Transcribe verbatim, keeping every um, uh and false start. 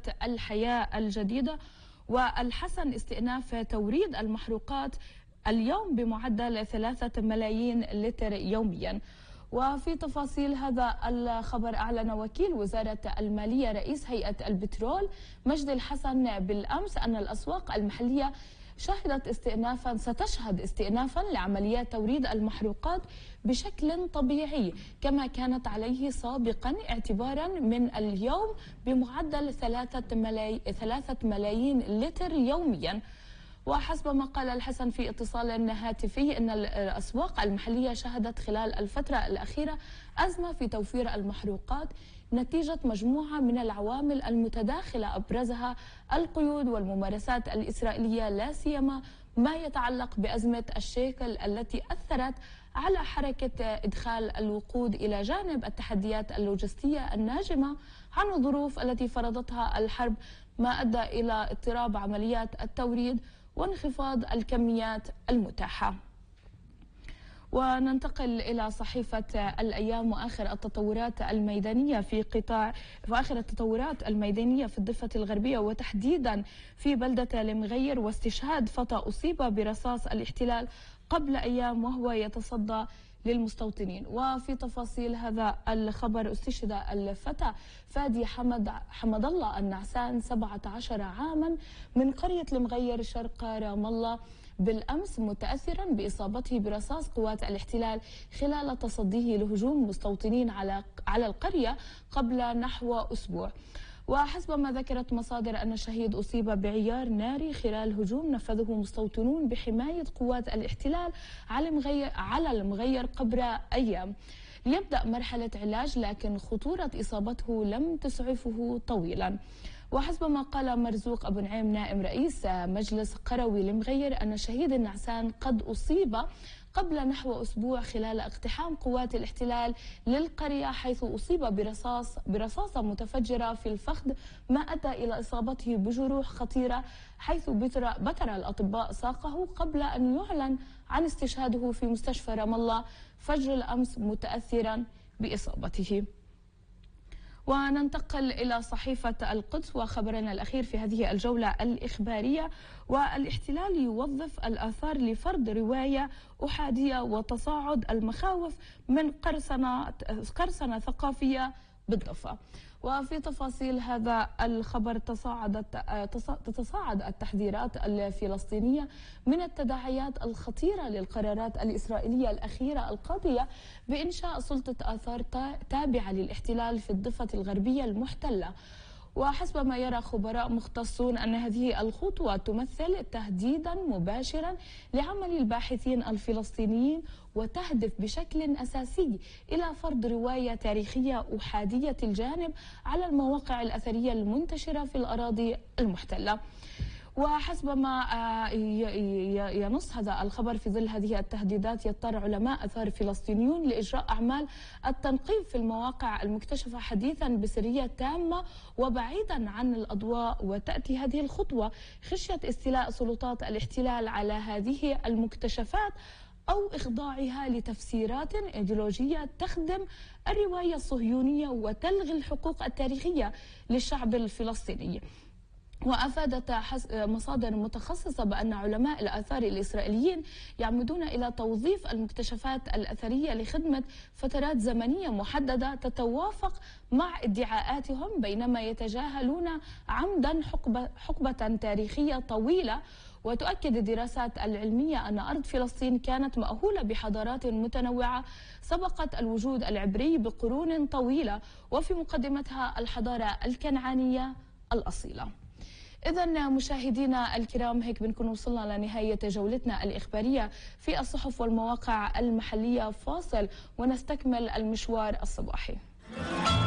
الحياة الجديدة. والحسن استئناف توريد المحروقات اليوم بمعدل ثلاثة ملايين لتر يوميا. وفي تفاصيل هذا الخبر، أعلن وكيل وزارة المالية رئيس هيئة البترول مجدي الحسن بالأمس أن الأسواق المحلية شهدت استئنافا ستشهد استئنافا لعمليات توريد المحروقات بشكل طبيعي كما كانت عليه سابقا، اعتبارا من اليوم بمعدل ثلاثة ملاي... ثلاثة ملايين لتر يوميا. وحسب ما قال الحسن في اتصال هاتفي أن الأسواق المحلية شهدت خلال الفترة الأخيرة أزمة في توفير المحروقات نتيجة مجموعة من العوامل المتداخلة أبرزها القيود والممارسات الإسرائيلية، لا سيما ما يتعلق بأزمة الشيكل التي أثرت على حركة إدخال الوقود، إلى جانب التحديات اللوجستية الناجمة عن الظروف التي فرضتها الحرب، ما أدى إلى اضطراب عمليات التوريد وانخفاض الكميات المتاحة. وننتقل إلى صحيفة الأيام وآخر التطورات الميدانية في قطاع وآخر التطورات الميدانية في الضفة الغربية وتحديدا في بلدة المغير، واستشهاد فتى أصيب برصاص الاحتلال قبل أيام وهو يتصدى للمستوطنين. وفي تفاصيل هذا الخبر، استشهد الفتى فادي حمد حمد الله النعسان سبعة عشر عاما من قرية المغير شرق رام الله بالأمس، متأثرا بإصابته برصاص قوات الاحتلال خلال تصديه لهجوم مستوطنين على على القرية قبل نحو أسبوع. وحسب ما ذكرت مصادر أن الشهيد أصيب بعيار ناري خلال هجوم نفذه مستوطنون بحماية قوات الاحتلال على المغير على المغير قبل أيام ليبدأ مرحلة علاج، لكن خطورة إصابته لم تسعفه طويلا. وحسب ما قال مرزوق أبو نعيم نائب رئيس مجلس قروي المغير أن الشهيد النعسان قد أصيب قبل نحو أسبوع خلال اقتحام قوات الاحتلال للقرية، حيث أصيب برصاص برصاصة متفجرة في الفخذ، ما أدى إلى إصابته بجروح خطيرة، حيث بتر, بتر الأطباء ساقه قبل أن يعلن عن استشهاده في مستشفى رام الله فجر الأمس متأثرا بإصابته. وننتقل إلى صحيفة القدس وخبرنا الأخير في هذه الجولة الإخبارية، والاحتلال يوظف الآثار لفرض رواية أحادية وتصاعد المخاوف من قرصنة قرصنة ثقافية بالضفة. وفي تفاصيل هذا الخبر، تصاعدت تتصاعد التحذيرات الفلسطينية من التداعيات الخطيرة للقرارات الإسرائيلية الأخيرة القاضية بإنشاء سلطة آثار تابعة للاحتلال في الضفة الغربية المحتلة. وحسب ما يرى خبراء مختصون أن هذه الخطوة تمثل تهديدا مباشرا لعمل الباحثين الفلسطينيين، وتهدف بشكل أساسي إلى فرض رواية تاريخية أحادية الجانب على المواقع الأثرية المنتشرة في الأراضي المحتلة. وحسب ما ينص هذا الخبر، في ظل هذه التهديدات يضطر علماء آثار فلسطينيون لإجراء أعمال التنقيب في المواقع المكتشفة حديثا بسرية تامة وبعيدا عن الأضواء، وتأتي هذه الخطوة خشية استيلاء سلطات الاحتلال على هذه المكتشفات أو إخضاعها لتفسيرات إيديولوجية تخدم الرواية الصهيونية وتلغي الحقوق التاريخية للشعب الفلسطيني. وأفادت مصادر متخصصة بأن علماء الآثار الإسرائيليين يعمدون إلى توظيف المكتشفات الأثرية لخدمة فترات زمنية محددة تتوافق مع ادعاءاتهم، بينما يتجاهلون عمدا حقبة, حقبة تاريخية طويلة. وتؤكد الدراسات العلمية أن أرض فلسطين كانت مأهولة بحضارات متنوعة سبقت الوجود العبري بقرون طويلة، وفي مقدمتها الحضارة الكنعانية الأصيلة. إذا مشاهدينا الكرام، هيك بنكون وصلنا لنهاية جولتنا الإخبارية في الصحف والمواقع المحلية. فاصل ونستكمل المشوار الصباحي.